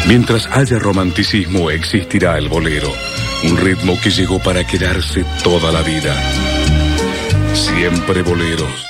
Mientras haya romanticismo, existirá el bolero, un ritmo que llegó para quedarse toda la vida. Siempre boleros.